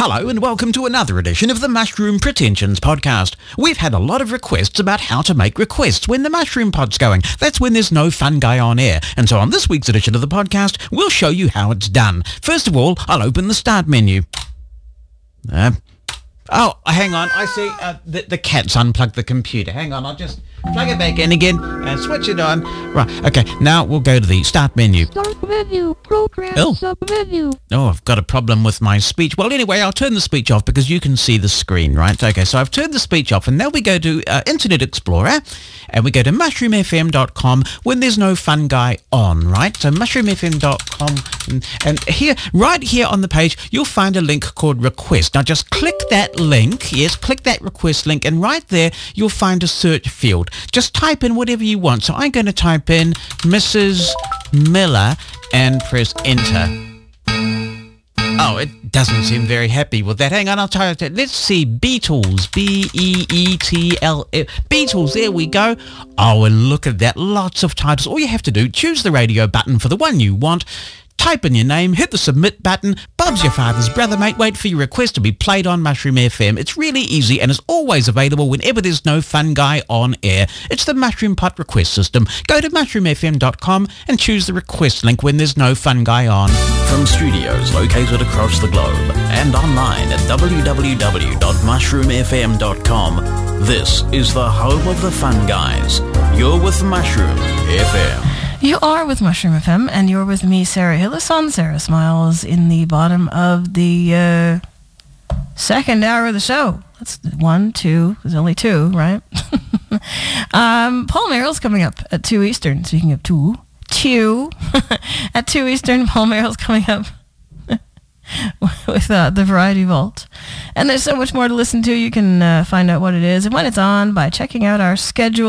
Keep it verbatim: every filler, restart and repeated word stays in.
Hello and welcome to another edition of the Mushroom Pretensions podcast. We've had a lot of requests about how to make requests when the Mushroom Pod's going. That's when there's no fun guy on air. And so on this week's edition of the podcast, we'll show you how it's done. First of all, I'll open the start menu. Uh, oh, hang on. I see uh, the, the cat's unplugged the computer. Hang on, I'll just plug it back in again and switch it on. Right, okay, now we'll go to the start menu. Start menu, program oh. sub-menu. Oh, I've got a problem with my speech. Well, anyway, I'll turn the speech off because you can see the screen, right? Okay, so I've turned the speech off, and now we go to uh, Internet Explorer, and we go to mushroom f m dot com when there's no fun guy on, right? So mushroom f m dot com, and, and here, right here on the page, you'll find a link called Request. Now, just click that link, yes, click that request link, and right there, you'll find a search field. Just type in whatever you want. So I'm going to type in Missus Miller and press enter. Oh, it doesn't seem very happy with that. Hang on, I'll type it. Let's see, Beatles, B E E T L F. Beatles, there we go. Oh, and look at that, lots of titles. All you have to do, choose the radio button for the one you want, type in your name, hit the submit button. Bob's your father's brother, mate. Wait for your request to be played on Mushroom F M. It's really easy and it's always available whenever there's no fun guy on air. It's the Mushroom Pot request system. Go to mushroom f m dot com and choose the request link when there's no fun guy on. From studios located across the globe and online at w w w dot mushroom f m dot com, this is the home of the fun guys. You're with Mushroom F M. You are with Mushroom F M, and you're with me, Sarah Hillis, on Sarah Smiles, in the bottom of the uh, second hour of the show. That's one, two, there's only two, right? um, Paul Merrill's coming up at two Eastern, speaking of two, two, at two Eastern, Paul Merrill's coming up with uh, the Variety Vault. And there's so much more to listen to. You can uh, find out what it is and when it's on by checking out our schedule.